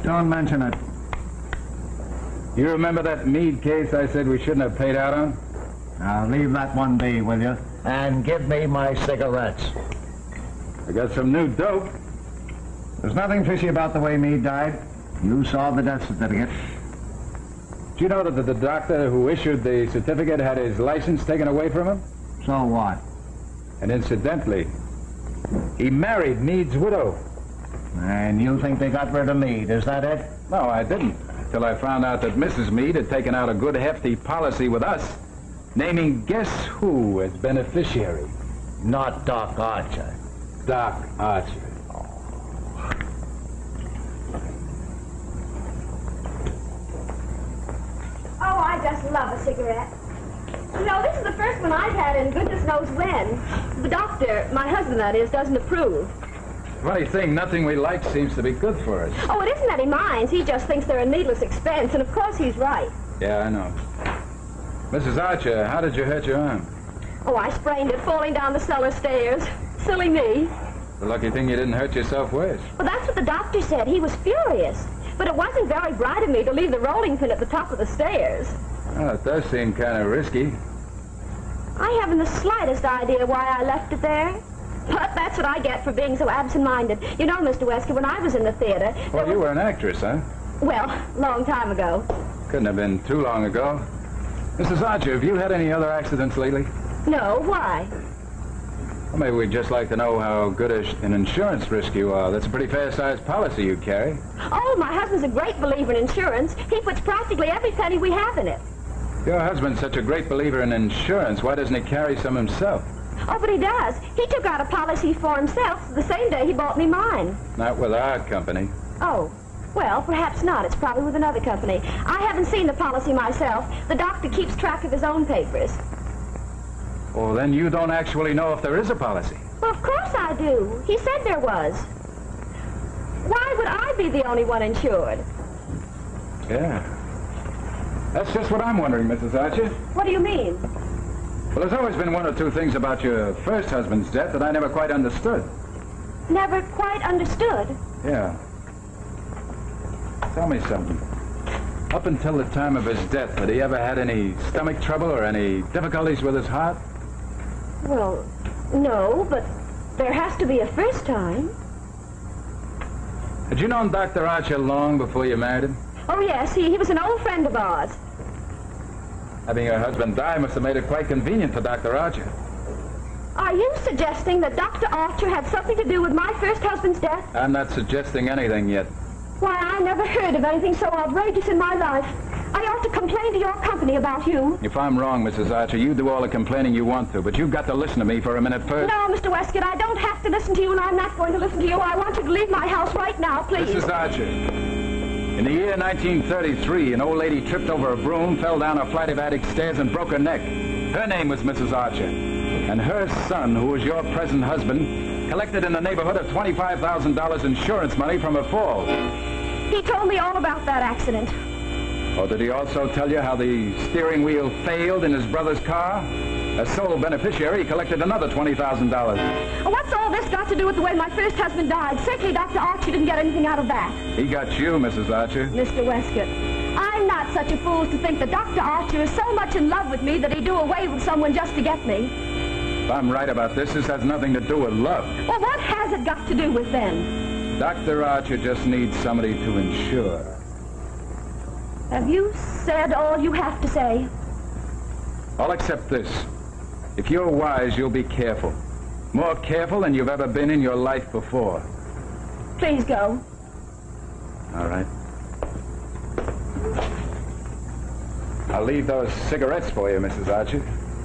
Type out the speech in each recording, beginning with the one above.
Don't mention it. You remember that Meade case I said we shouldn't have paid out on? Now, leave that one be, will you? And give me my cigarettes. I got some new dope. There's nothing fishy about the way Meade died. You saw the death certificate. Did you know that the doctor who issued the certificate had his license taken away from him? So what? And incidentally, he married Meade's widow. And you think they got rid of Meade, is that it? No, I didn't. Until I found out that Mrs. Meade had taken out a good hefty policy with us, naming guess who as beneficiary? Not Doc Archer. Doc Archer. Oh, I just love a cigarette. You know, this is the first one I've had in goodness knows when. The doctor, my husband that is, doesn't approve. Funny thing, nothing we like seems to be good for us. Oh, it isn't that he minds. He just thinks they're a needless expense, and of course he's right. Yeah, I know. Mrs. Archer, how did you hurt your arm? Oh, I sprained it falling down the cellar stairs. Silly me. The lucky thing you didn't hurt yourself worse. Well, that's what the doctor said. He was furious. But it wasn't very bright of me to leave the rolling pin at the top of the stairs. Oh, it does seem kind of risky. I haven't the slightest idea why I left it there. But that's what I get for being so absent-minded. You know, Mr. Wesker, when I was in the theater... Well, you were an actress, huh? Well, long time ago. Couldn't have been too long ago. Mrs. Archer, have you had any other accidents lately? No, why? Well, maybe we'd just like to know how good an insurance risk you are. That's a pretty fair-sized policy you carry. Oh, my husband's a great believer in insurance. He puts practically every penny we have in it. Your husband's such a great believer in insurance. Why doesn't he carry some himself? Oh, but he does. He took out a policy for himself the same day he bought me mine. Not with our company. Oh, well, perhaps not. It's probably with another company. I haven't seen the policy myself. The doctor keeps track of his own papers. Well, then you don't actually know if there is a policy. Well, of course I do. He said there was. Why would I be the only one insured? Yeah. That's just what I'm wondering, Mrs. Archer. What do you mean? Well, there's always been one or two things about your first husband's death that I never quite understood. Never quite understood. Yeah. Tell me something. Up until the time of his death, had he ever had any stomach trouble or any difficulties with his heart? Well, no, but there has to be a first time. Had you known Dr. Archer long before you married him? Oh, yes, he was an old friend of ours. Having your husband die must have made it quite convenient for Dr. Archer. Are you suggesting that Dr. Archer had something to do with my first husband's death? I'm not suggesting anything yet. Why, I never heard of anything so outrageous in my life. I ought to complain to your company about you. If I'm wrong, Mrs. Archer, you do all the complaining you want to, but you've got to listen to me for a minute first. No, Mr. Westcott, I don't have to listen to you, and I'm not going to listen to you. I want you to leave my house right now, please. Mrs. Archer, in the year 1933, an old lady tripped over a broom, fell down a flight of attic stairs, and broke her neck. Her name was Mrs. Archer. And her son, who was your present husband, collected in the neighborhood of $25,000 insurance money from her fall. He told me all about that accident. Oh, did he also tell you how the steering wheel failed in his brother's car? As sole beneficiary, he collected another $20,000. What's all this got to do with the way my first husband died? Certainly Dr. Archer didn't get anything out of that. He got you, Mrs. Archer. Mr. Westcott, I'm not such a fool to think that Dr. Archer is so much in love with me that he'd do away with someone just to get me. If I'm right about this has nothing to do with love. Well, what has it got to do with then? Dr. Archer just needs somebody to insure. Have you said all you have to say? All except this. If you're wise, you'll be careful. More careful than you've ever been in your life before. Please go. All right. I'll leave those cigarettes for you, Mrs. Archer.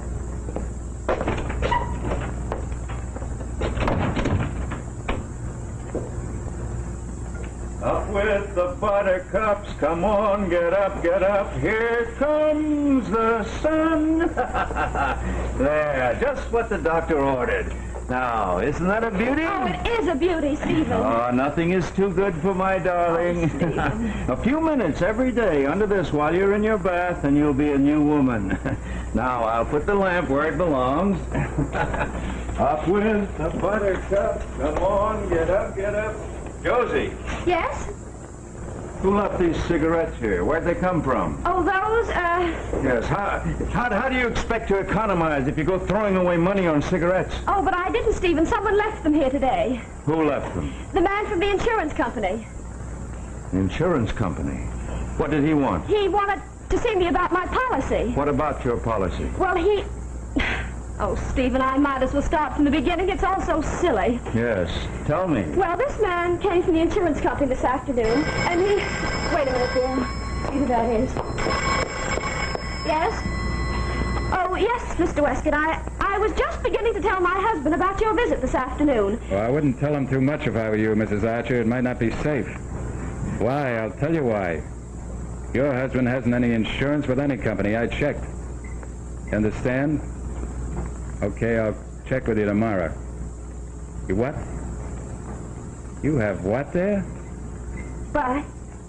Up with the buttercups, come on, get up, here comes the sun. There, just what the doctor ordered. Now, isn't that a beauty? Oh, it is a beauty, Stephen. Oh, nothing is too good for my darling. A few minutes every day under this while you're in your bath and you'll be a new woman. Now, I'll put the lamp where it belongs. Up with the buttercup, come on, get up. Josie. Yes? Who left these cigarettes here? Where'd they come from? Oh, those, Yes, how do you expect to economize if you go throwing away money on cigarettes? oh, but I didn't, Stephen. Someone left them here today. Who left them? The man from the insurance company. The insurance company. What did he want? He wanted to see me about my policy. What about your policy? Well, he... Oh, Stephen, I might as well start from the beginning. It's all so silly. Yes, tell me. Well, this man came from the insurance company this afternoon, and he... Wait a minute, dear. See who that is. Yes? Oh, yes, Mr. Westcott. I was just beginning to tell my husband about your visit this afternoon. Well, I wouldn't tell him too much if I were you, Mrs. Archer. It might not be safe. Why? I'll tell you why. Your husband hasn't any insurance with any company. I checked. You understand? Okay, I'll check with you tomorrow. You what? You have what there? Bye.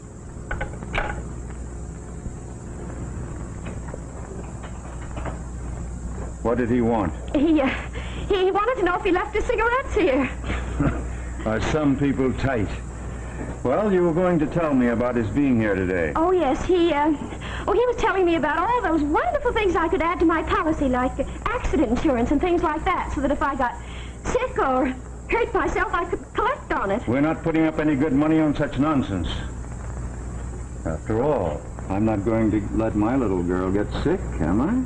What did he want? He wanted to know if he left his cigarettes here. Are some people tight? Well, you were going to tell me about his being here today. Oh, yes, he was telling me about all those wonderful things I could add to my policy, like accident insurance and things like that, so that if I got sick or hurt myself, I could collect on it. We're not putting up any good money on such nonsense. After all, I'm not going to let my little girl get sick, am I?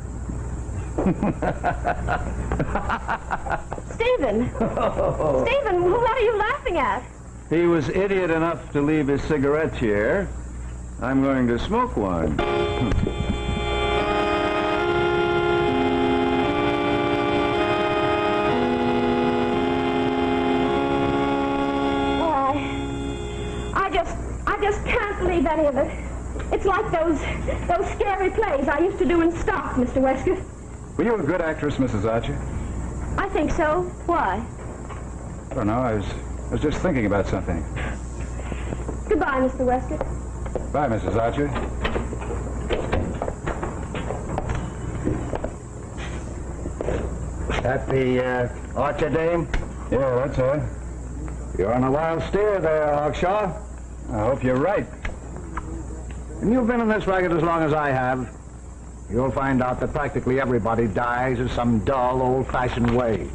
Stephen! Stephen, what are you laughing at? He was idiot enough to leave his cigarettes here. I'm going to smoke one. Oh, I just can't believe any of it. It's like those scary plays I used to do in stock, Mr. Westcott. Were you a good actress, Mrs. Archer? I think so. Why? I don't know. I was just thinking about something. Goodbye, Mr. Westcott. Bye, Mrs. Archer. That the Archer dame? Yeah, that's her. You're on a wild steer there, Hawkshaw. I hope you're right. And you've been in this racket as long as I have. You'll find out that practically everybody dies in some dull, old-fashioned way.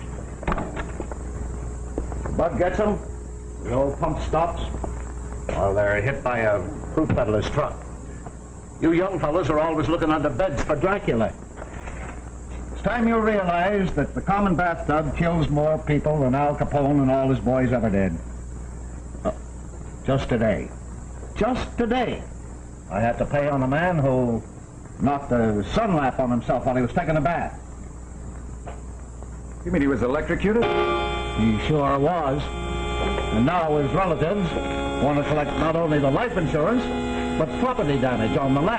Bud gets them, the old pump stops, or they're hit by a fruit peddler's truck. You young fellas are always looking under beds for Dracula. It's time you realize that the common bathtub kills more people than Al Capone and all his boys ever did. Just today. Just today. I had to pay on a man who knocked a sun lamp on himself while he was taking a bath. You mean he was electrocuted? He sure was. And now his relatives want to collect not only the life insurance, but property damage on the land.